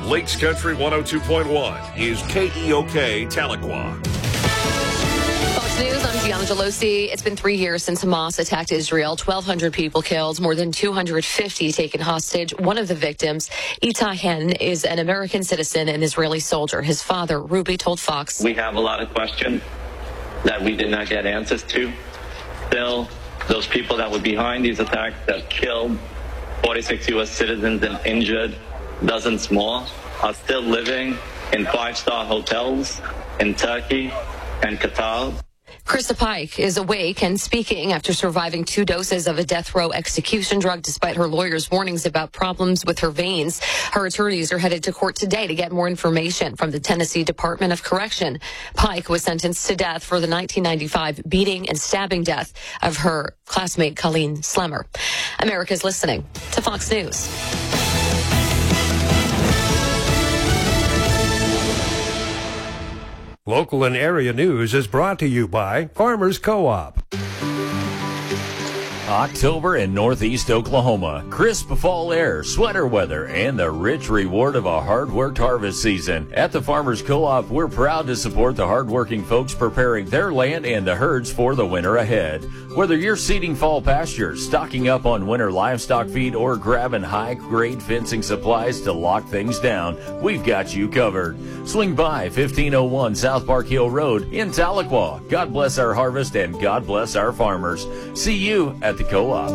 Lakes Country 102.1 is KEOK Tahlequah. Fox News, I'm Gianna Gelosi. It's been 3 years since Hamas attacked Israel. 1,200 people killed, more than 250 taken hostage. One of the victims, Itai Hen, is an American citizen and Israeli soldier. His father, Ruby, told Fox, "We have a lot of questions that we did not get answers to. Still, those people that were behind these attacks that killed 46 U.S. citizens and injured dozens more are still living in five-star hotels in Turkey and Qatar." Krista Pike is awake and speaking after surviving 2 doses of a death row execution drug despite her lawyer's warnings about problems with her veins. Her attorneys are headed to court today to get more information from the Tennessee Department of Correction. Pike was sentenced to death for the 1995 beating and stabbing death of her classmate Colleen Slemmer. America's listening to Fox News. Local and area news is brought to you by Farmers Co-op. October in Northeast Oklahoma. Crisp fall air, sweater weather, and the rich reward of a hard-worked harvest season. At the Farmers Co-op, we're proud to support the hardworking folks preparing their land and the herds for the winter ahead. Whether you're seeding fall pastures, stocking up on winter livestock feed, or grabbing high-grade fencing supplies to lock things down, we've got you covered. Swing by 1501 South Park Hill Road in Tahlequah. God bless our harvest and God bless our farmers. See you at the Co-op.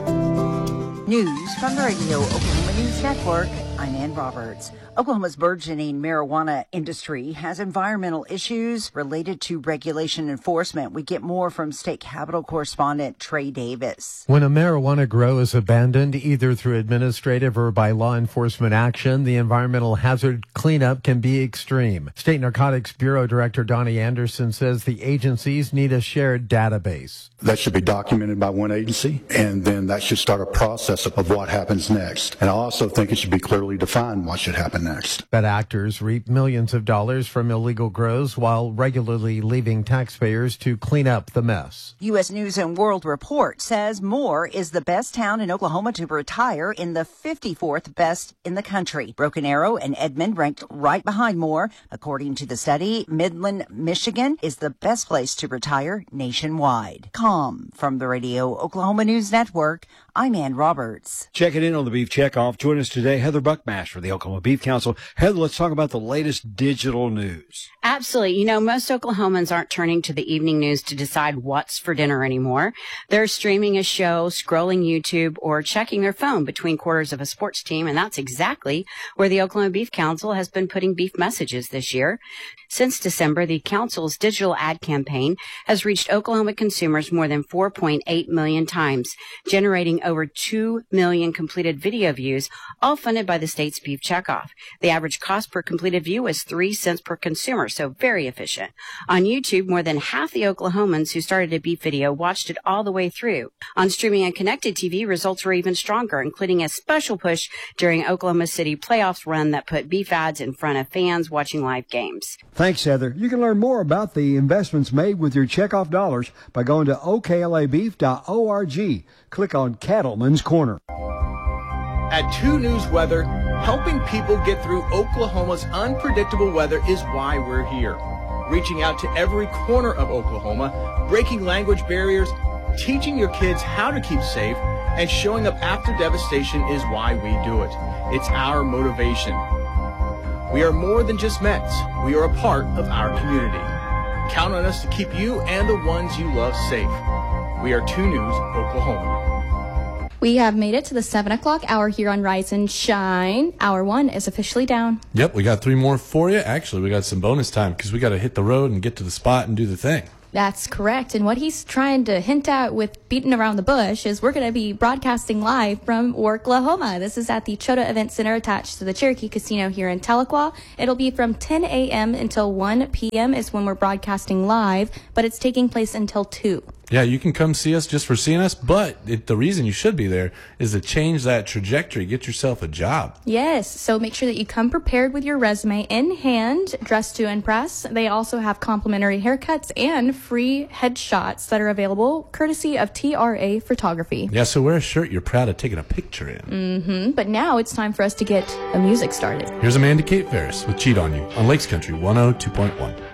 News from the Radio Oklahoma News Network. I'm Ann Roberts. Oklahoma's burgeoning marijuana industry has environmental issues related to regulation enforcement. We get more from State Capitol correspondent Trey Davis. When a marijuana grow is abandoned, either through administrative or by law enforcement action, the environmental hazard cleanup can be extreme. State Narcotics Bureau Director Donnie Anderson says the agencies need a shared database. That should be documented by one agency, and then that should start a process of what happens next. And I also think it should be clearly defined what should happen next. Bad actors reap millions of dollars from illegal grows while regularly leaving taxpayers to clean up the mess. U.S. News and World Report says Moore is the best town in Oklahoma to retire in the 54th best in the country. Broken Arrow and Edmond ranked right behind Moore. According to the study, Midland, Michigan is the best place to retire nationwide. From the Radio Oklahoma News Network, I'm Ann Roberts. Checking in on the Beef Checkoff. Join us today, Heather Buckmaster of the Oklahoma Beef Council. Heather, let's talk about the latest digital news. Absolutely. You know, most Oklahomans aren't turning to the evening news to decide what's for dinner anymore. They're streaming a show, scrolling YouTube, or checking their phone between quarters of a sports team, and that's exactly where the Oklahoma Beef Council has been putting beef messages this year. Since December, the council's digital ad campaign has reached Oklahoma consumers more than 4.8 million times, generating over 2 million completed video views, all funded by the state's Beef Checkoff. The average cost per completed view is 3 cents per consumer, so very efficient. On YouTube, more than half the Oklahomans who started a beef video watched it all the way through. On streaming and connected TV, results were even stronger, including a special push during Oklahoma City playoffs run that put beef ads in front of fans watching live games. Thanks, Heather. You can learn more about the investments made with your checkoff dollars by going to oklabeef.org. Click on Cattleman's Corner. At 2 News Weather, helping people get through Oklahoma's unpredictable weather is why we're here. Reaching out to every corner of Oklahoma, breaking language barriers, teaching your kids how to keep safe, and showing up after devastation is why we do it. It's our motivation. We are more than just Mets. We are a part of our community. Count on us to keep you and the ones you love safe. We are 2 News Oklahoma. We have made it to the 7 o'clock hour here on Rise and Shine. Hour 1 is officially down. Yep, we got 3 more for you. Actually, we got some bonus time because we got to hit the road and get to the spot and do the thing. That's correct. And what he's trying to hint at with beating around the bush is we're going to be broadcasting live from Worklahoma. This is at the Chota Event Center attached to the Cherokee Casino here in Tahlequah. It'll be from 10 a.m. until 1 p.m. is when we're broadcasting live, but it's taking place until 2. Yeah, you can come see us just for seeing us, but the reason you should be there is to change that trajectory, get yourself a job. Yes, so make sure that you come prepared with your resume in hand, dressed to impress. They also have complimentary haircuts and free headshots that are available courtesy of TRA Photography. Yeah, so wear a shirt you're proud of taking a picture in. But now it's time for us to get the music started. Here's Amanda Kate Ferris with Cheat on You on Lakes Country 102.1.